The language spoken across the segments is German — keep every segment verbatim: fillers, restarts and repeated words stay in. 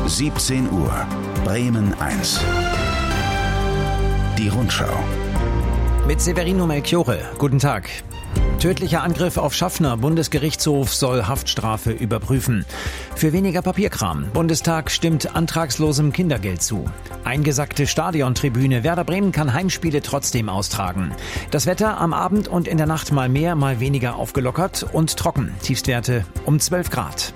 siebzehn Uhr, Bremen eins. Die Rundschau. Mit Severino Melchiorre. Guten Tag. Tödlicher Angriff auf Schaffner. Bundesgerichtshof soll Haftstrafe überprüfen. Für weniger Papierkram. Bundestag stimmt antragslosem Kindergeld zu. Eingesackte Stadiontribüne. Werder Bremen kann Heimspiele trotzdem austragen. Das Wetter am Abend und in der Nacht mal mehr, mal weniger aufgelockert und trocken. Tiefstwerte um zwölf Grad.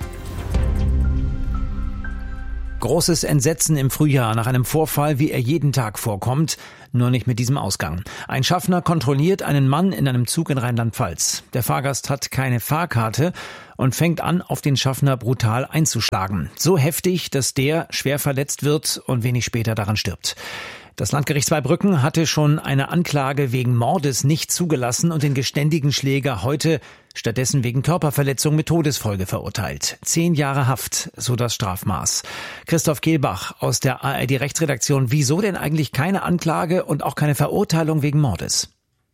Großes Entsetzen im Frühjahr nach einem Vorfall, wie er jeden Tag vorkommt, nur nicht mit diesem Ausgang. Ein Schaffner kontrolliert einen Mann in einem Zug in Rheinland-Pfalz. Der Fahrgast hat keine Fahrkarte und fängt an, auf den Schaffner brutal einzuschlagen. So heftig, dass der schwer verletzt wird und wenig später daran stirbt. Das Landgericht Zweibrücken hatte schon eine Anklage wegen Mordes nicht zugelassen und den geständigen Schläger heute stattdessen wegen Körperverletzung mit Todesfolge verurteilt. Zehn Jahre Haft, so das Strafmaß. Christoph Kehlbach aus der A R D-Rechtsredaktion. Wieso denn eigentlich keine Anklage und auch keine Verurteilung wegen Mordes?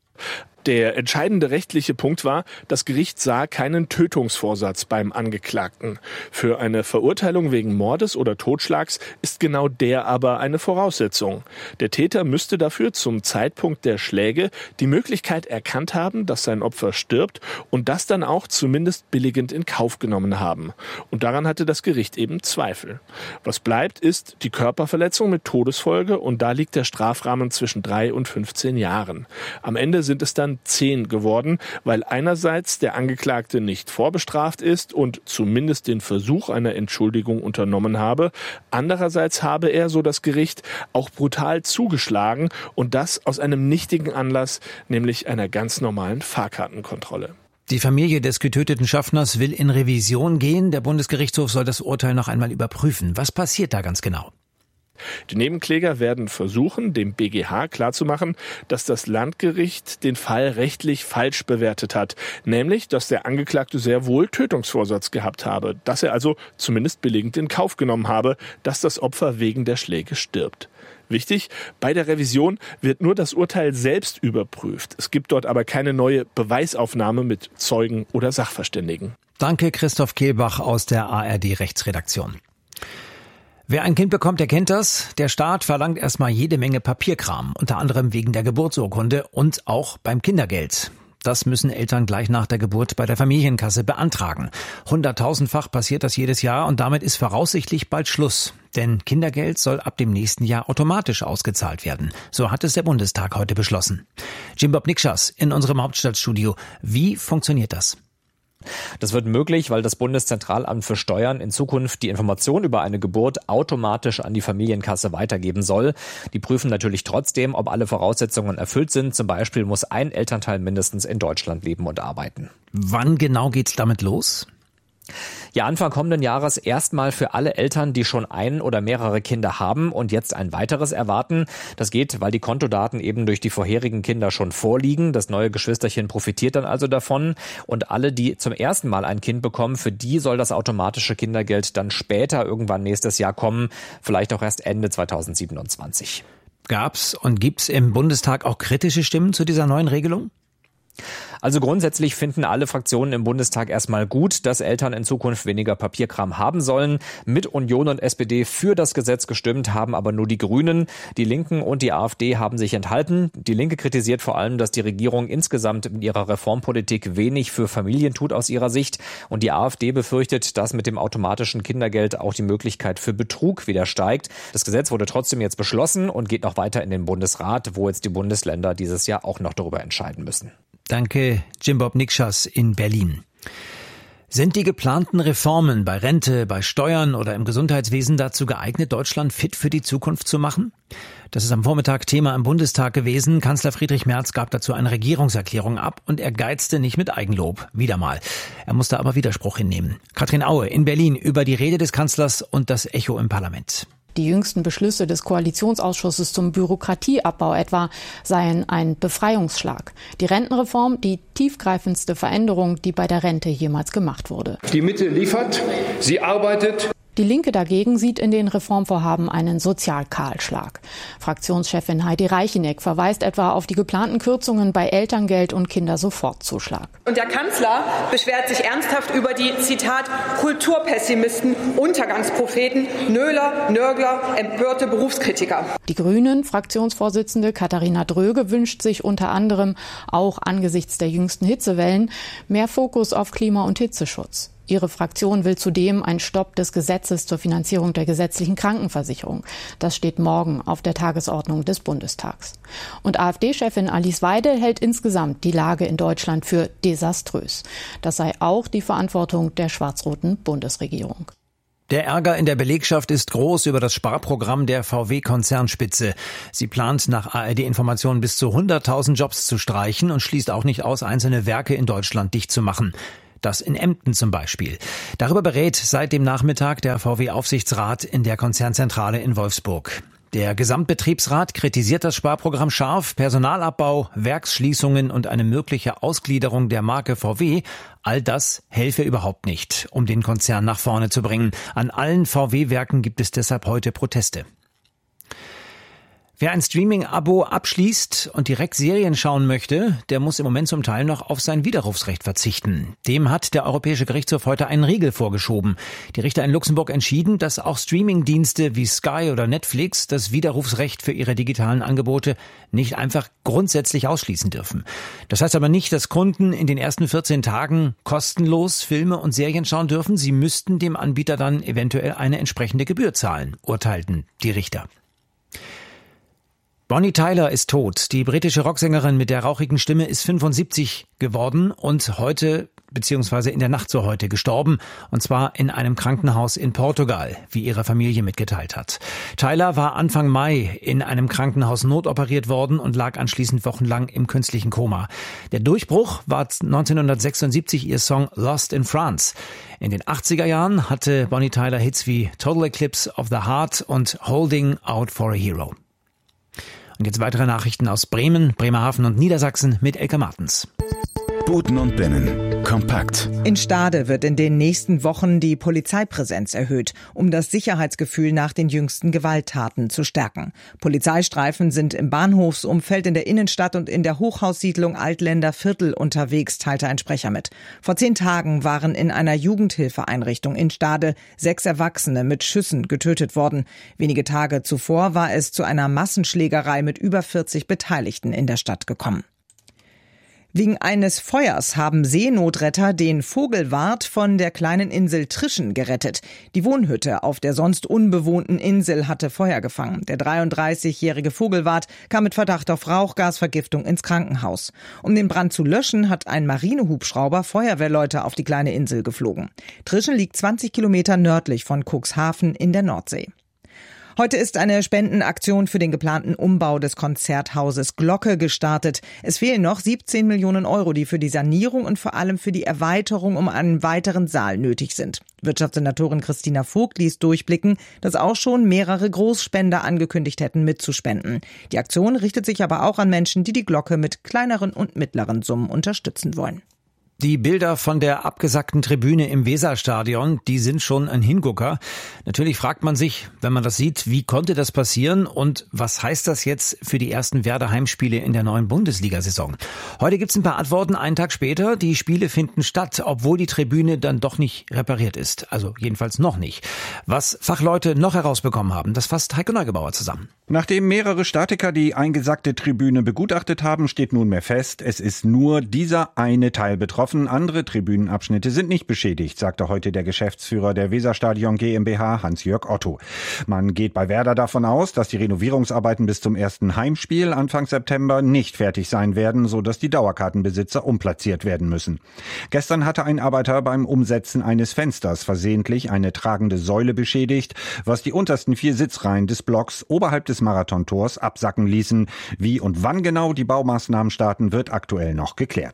Der entscheidende rechtliche Punkt war, das Gericht sah keinen Tötungsvorsatz beim Angeklagten. Für eine Verurteilung wegen Mordes oder Totschlags ist genau der aber eine Voraussetzung. Der Täter müsste dafür zum Zeitpunkt der Schläge die Möglichkeit erkannt haben, dass sein Opfer stirbt und das dann auch zumindest billigend in Kauf genommen haben. Und daran hatte das Gericht eben Zweifel. Was bleibt, ist die Körperverletzung mit Todesfolge und da liegt der Strafrahmen zwischen drei und fünfzehn Jahren. Am Ende sind es dann zehn geworden, weil einerseits der Angeklagte nicht vorbestraft ist und zumindest den Versuch einer Entschuldigung unternommen habe. Andererseits habe er, so das Gericht, auch brutal zugeschlagen und das aus einem nichtigen Anlass, nämlich einer ganz normalen Fahrkartenkontrolle. Die Familie des getöteten Schaffners will in Revision gehen. Der Bundesgerichtshof soll das Urteil noch einmal überprüfen. Was passiert da ganz genau? Die Nebenkläger werden versuchen, dem B G H klarzumachen, dass das Landgericht den Fall rechtlich falsch bewertet hat. Nämlich, dass der Angeklagte sehr wohl Tötungsvorsatz gehabt habe. Dass er also zumindest billigend in Kauf genommen habe, dass das Opfer wegen der Schläge stirbt. Wichtig, bei der Revision wird nur das Urteil selbst überprüft. Es gibt dort aber keine neue Beweisaufnahme mit Zeugen oder Sachverständigen. Danke, Christoph Kehlbach aus der A R D-Rechtsredaktion. Wer ein Kind bekommt, der kennt das. Der Staat verlangt erstmal jede Menge Papierkram, unter anderem wegen der Geburtsurkunde und auch beim Kindergeld. Das müssen Eltern gleich nach der Geburt bei der Familienkasse beantragen. Hunderttausendfach passiert das jedes Jahr und damit ist voraussichtlich bald Schluss. Denn Kindergeld soll ab dem nächsten Jahr automatisch ausgezahlt werden. So hat es der Bundestag heute beschlossen. Jimbob Nikschas in unserem Hauptstadtstudio. Wie funktioniert das? Das wird möglich, weil das Bundeszentralamt für Steuern in Zukunft die Information über eine Geburt automatisch an die Familienkasse weitergeben soll. Die prüfen natürlich trotzdem, ob alle Voraussetzungen erfüllt sind. Zum Beispiel muss ein Elternteil mindestens in Deutschland leben und arbeiten. Wann genau geht's damit los? Ja, Anfang kommenden Jahres erstmal für alle Eltern, die schon ein oder mehrere Kinder haben und jetzt ein weiteres erwarten. Das geht, weil die Kontodaten eben durch die vorherigen Kinder schon vorliegen. Das neue Geschwisterchen profitiert dann also davon. Und alle, die zum ersten Mal ein Kind bekommen, für die soll das automatische Kindergeld dann später irgendwann nächstes Jahr kommen. Vielleicht auch erst Ende zweitausendsiebenundzwanzig. Gab's und gibt's im Bundestag auch kritische Stimmen zu dieser neuen Regelung? Also grundsätzlich finden alle Fraktionen im Bundestag erstmal gut, dass Eltern in Zukunft weniger Papierkram haben sollen. Mit Union und S P D für das Gesetz gestimmt haben aber nur die Grünen. Die Linken und die AfD haben sich enthalten. Die Linke kritisiert vor allem, dass die Regierung insgesamt in ihrer Reformpolitik wenig für Familien tut aus ihrer Sicht. Und die AfD befürchtet, dass mit dem automatischen Kindergeld auch die Möglichkeit für Betrug wieder steigt. Das Gesetz wurde trotzdem jetzt beschlossen und geht noch weiter in den Bundesrat, wo jetzt die Bundesländer dieses Jahr auch noch darüber entscheiden müssen. Danke, Jimbob Nikschas in Berlin. Sind die geplanten Reformen bei Rente, bei Steuern oder im Gesundheitswesen dazu geeignet, Deutschland fit für die Zukunft zu machen? Das ist am Vormittag Thema im Bundestag gewesen. Kanzler Friedrich Merz gab dazu eine Regierungserklärung ab und er geizte nicht mit Eigenlob. Wieder mal. Er musste aber Widerspruch hinnehmen. Katrin Aue in Berlin über die Rede des Kanzlers und das Echo im Parlament. Die jüngsten Beschlüsse des Koalitionsausschusses zum Bürokratieabbau etwa seien ein Befreiungsschlag. Die Rentenreform, die tiefgreifendste Veränderung, die bei der Rente jemals gemacht wurde. Die Mitte liefert, sie arbeitet. Die Linke dagegen sieht in den Reformvorhaben einen Sozialkahlschlag. Fraktionschefin Heidi Reicheneck verweist etwa auf die geplanten Kürzungen bei Elterngeld und Kindersofortzuschlag. Und der Kanzler beschwert sich ernsthaft über die, Zitat, Kulturpessimisten, Untergangspropheten, Nöler, Nörgler, empörte Berufskritiker. Die Grünen, Fraktionsvorsitzende Katharina Dröge, wünscht sich unter anderem auch angesichts der jüngsten Hitzewellen mehr Fokus auf Klima- und Hitzeschutz. Ihre Fraktion will zudem einen Stopp des Gesetzes zur Finanzierung der gesetzlichen Krankenversicherung. Das steht morgen auf der Tagesordnung des Bundestags. Und AfD-Chefin Alice Weidel hält insgesamt die Lage in Deutschland für desaströs. Das sei auch die Verantwortung der schwarz-roten Bundesregierung. Der Ärger in der Belegschaft ist groß über das Sparprogramm der V W-Konzernspitze. Sie plant nach A R D-Informationen bis zu hunderttausend Jobs zu streichen und schließt auch nicht aus, einzelne Werke in Deutschland dicht zu machen. Das in Emden zum Beispiel. Darüber berät seit dem Nachmittag der V W-Aufsichtsrat in der Konzernzentrale in Wolfsburg. Der Gesamtbetriebsrat kritisiert das Sparprogramm scharf. Personalabbau, Werksschließungen und eine mögliche Ausgliederung der Marke V W, all das helfe überhaupt nicht, um den Konzern nach vorne zu bringen. An allen V W-Werken gibt es deshalb heute Proteste. Wer ein Streaming-Abo abschließt und direkt Serien schauen möchte, der muss im Moment zum Teil noch auf sein Widerrufsrecht verzichten. Dem hat der Europäische Gerichtshof heute einen Riegel vorgeschoben. Die Richter in Luxemburg entschieden, dass auch Streaming-Dienste wie Sky oder Netflix das Widerrufsrecht für ihre digitalen Angebote nicht einfach grundsätzlich ausschließen dürfen. Das heißt aber nicht, dass Kunden in den ersten vierzehn Tagen kostenlos Filme und Serien schauen dürfen. Sie müssten dem Anbieter dann eventuell eine entsprechende Gebühr zahlen, urteilten die Richter. Bonnie Tyler ist tot. Die britische Rocksängerin mit der rauchigen Stimme ist fünfundsiebzig geworden und heute beziehungsweise in der Nacht zu heute gestorben, und zwar in einem Krankenhaus in Portugal, wie ihre Familie mitgeteilt hat. Tyler war Anfang Mai in einem Krankenhaus notoperiert worden und lag anschließend wochenlang im künstlichen Koma. Der Durchbruch war neunzehnhundertsechsundsiebzig ihr Song Lost in France. In den achtziger Jahren hatte Bonnie Tyler Hits wie Total Eclipse of the Heart und Holding Out for a Hero. Und jetzt weitere Nachrichten aus Bremen, Bremerhaven und Niedersachsen mit Elke Martens. Boten und Binnen. Kompakt. In Stade wird in den nächsten Wochen die Polizeipräsenz erhöht, um das Sicherheitsgefühl nach den jüngsten Gewalttaten zu stärken. Polizeistreifen sind im Bahnhofsumfeld, in der Innenstadt und in der Hochhaussiedlung Altländer Viertel unterwegs, teilte ein Sprecher mit. Vor zehn Tagen waren in einer Jugendhilfeeinrichtung in Stade sechs Erwachsene mit Schüssen getötet worden. Wenige Tage zuvor war es zu einer Massenschlägerei mit über vierzig Beteiligten in der Stadt gekommen. Wegen eines Feuers haben Seenotretter den Vogelwart von der kleinen Insel Trischen gerettet. Die Wohnhütte auf der sonst unbewohnten Insel hatte Feuer gefangen. Der dreiunddreißigjährige Vogelwart kam mit Verdacht auf Rauchgasvergiftung ins Krankenhaus. Um den Brand zu löschen, hat ein Marinehubschrauber Feuerwehrleute auf die kleine Insel geflogen. Trischen liegt zwanzig Kilometer nördlich von Cuxhaven in der Nordsee. Heute ist eine Spendenaktion für den geplanten Umbau des Konzerthauses Glocke gestartet. Es fehlen noch siebzehn Millionen Euro, die für die Sanierung und vor allem für die Erweiterung um einen weiteren Saal nötig sind. Wirtschaftssenatorin Christina Vogt ließ durchblicken, dass auch schon mehrere Großspender angekündigt hätten, mitzuspenden. Die Aktion richtet sich aber auch an Menschen, die die Glocke mit kleineren und mittleren Summen unterstützen wollen. Die Bilder von der abgesackten Tribüne im Weserstadion, die sind schon ein Hingucker. Natürlich fragt man sich, wenn man das sieht, wie konnte das passieren und was heißt das jetzt für die ersten Werder Heimspiele in der neuen Bundesliga-Saison? Heute gibt's ein paar Antworten, einen Tag später. Die Spiele finden statt, obwohl die Tribüne dann doch nicht repariert ist. Also jedenfalls noch nicht. Was Fachleute noch herausbekommen haben, das fasst Heiko Neugebauer zusammen. Nachdem mehrere Statiker die eingesackte Tribüne begutachtet haben, steht nunmehr fest, es ist nur dieser eine Teil betroffen. Andere Tribünenabschnitte sind nicht beschädigt, sagte heute der Geschäftsführer der Weserstadion GmbH, Hans-Jörg Otto. Man geht bei Werder davon aus, dass die Renovierungsarbeiten bis zum ersten Heimspiel Anfang September nicht fertig sein werden, sodass die Dauerkartenbesitzer umplatziert werden müssen. Gestern hatte ein Arbeiter beim Umsetzen eines Fensters versehentlich eine tragende Säule beschädigt, was die untersten vier Sitzreihen des Blocks oberhalb des Marathontors absacken ließen. Wie und wann genau die Baumaßnahmen starten, wird aktuell noch geklärt.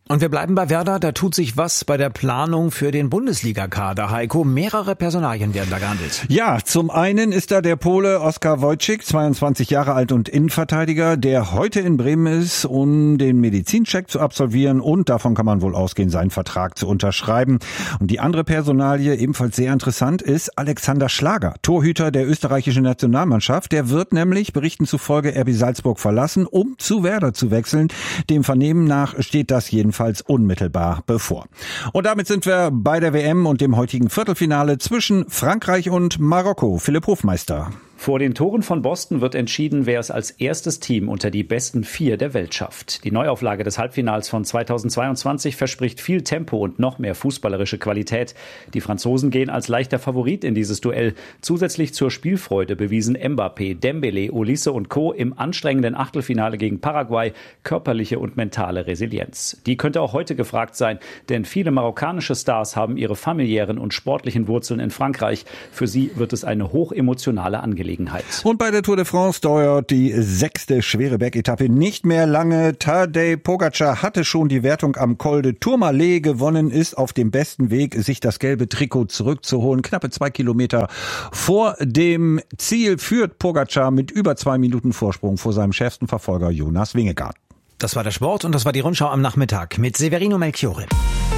Und wir bleiben bei Werder, da tut sich was bei der Planung für den Bundesliga-Kader. Heiko, mehrere Personalien werden da gehandelt. Ja, zum einen ist da der Pole Oskar Wojcik, zweiundzwanzig Jahre alt und Innenverteidiger, der heute in Bremen ist, um den Medizincheck zu absolvieren und davon kann man wohl ausgehen, seinen Vertrag zu unterschreiben. Und die andere Personalie, ebenfalls sehr interessant, ist Alexander Schlager, Torhüter der österreichischen Nationalmannschaft. Der wird nämlich, Berichten zufolge, R B Salzburg verlassen, um zu Werder zu wechseln. Dem Vernehmen nach steht das jedenfalls unmittelbar bevor. Und damit sind wir bei der W M und dem heutigen Viertelfinale zwischen Frankreich und Marokko. Philipp Hofmeister. Vor den Toren von Boston wird entschieden, wer es als erstes Team unter die besten vier der Welt schafft. Die Neuauflage des Halbfinals von zweitausendzweiundzwanzig verspricht viel Tempo und noch mehr fußballerische Qualität. Die Franzosen gehen als leichter Favorit in dieses Duell. Zusätzlich zur Spielfreude bewiesen Mbappé, Dembélé, Olise und Co. im anstrengenden Achtelfinale gegen Paraguay körperliche und mentale Resilienz. Die könnte auch heute gefragt sein, denn viele marokkanische Stars haben ihre familiären und sportlichen Wurzeln in Frankreich. Für sie wird es eine hochemotionale Angelegenheit. Und bei der Tour de France dauert die sechste schwere Bergetappe nicht mehr lange. Tadej Pogačar hatte schon die Wertung am Col de Tourmalet gewonnen, ist auf dem besten Weg, sich das gelbe Trikot zurückzuholen. Knappe zwei Kilometer vor dem Ziel führt Pogačar mit über zwei Minuten Vorsprung vor seinem schärfsten Verfolger Jonas Vingegaard. Das war der Sport und das war die Rundschau am Nachmittag mit Severino Melchiorre.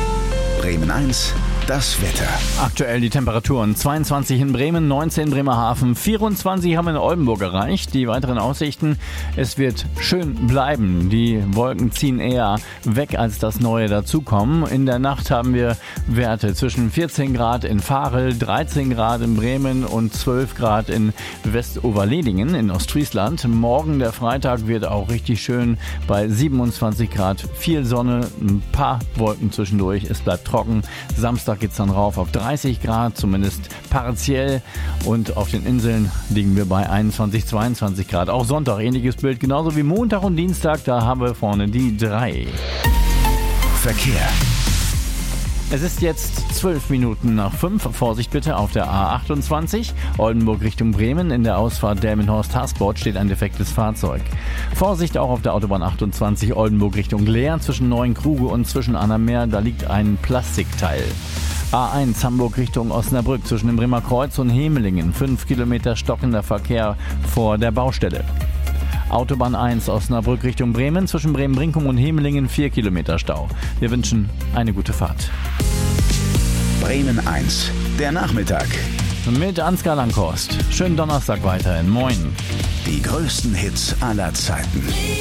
Bremen eins, das Wetter. Aktuell die Temperaturen zweiundzwanzig in Bremen, neunzehn in Bremerhaven, vierundzwanzig haben wir in Oldenburg erreicht. Die weiteren Aussichten, es wird schön bleiben. Die Wolken ziehen eher weg, als das Neue dazukommen. In der Nacht haben wir Werte zwischen vierzehn Grad in Varel, dreizehn Grad in Bremen und zwölf Grad in Westoverledingen in Ostfriesland. Morgen, der Freitag, wird auch richtig schön bei siebenundzwanzig Grad. Viel Sonne, ein paar Wolken zwischendurch. Es bleibt trocken. Samstag geht es dann rauf auf dreißig Grad, zumindest partiell. Und auf den Inseln liegen wir bei einundzwanzig, zweiundzwanzig Grad. Auch Sonntag ähnliches Bild, genauso wie Montag und Dienstag. Da haben wir vorne die drei. Verkehr. Es ist jetzt zwölf Minuten nach fünf. Vorsicht bitte auf der A achtundzwanzig, Oldenburg Richtung Bremen. In der Ausfahrt Delmenhorst-Haßbord steht ein defektes Fahrzeug. Vorsicht auch auf der Autobahn achtundzwanzig, Oldenburg Richtung Leer. Zwischen Neuenkruge und zwischen Annameer, da liegt ein Plastikteil. A eins Hamburg Richtung Osnabrück zwischen dem Bremer Kreuz und Hemelingen. Fünf Kilometer stockender Verkehr vor der Baustelle. Autobahn eins Osnabrück Richtung Bremen, zwischen Bremen-Brinkum und Hemelingen vier Kilometer Stau. Wir wünschen eine gute Fahrt. Bremen eins, der Nachmittag. Mit Ansgar Langhorst. Schönen Donnerstag weiterhin. Moin. Die größten Hits aller Zeiten.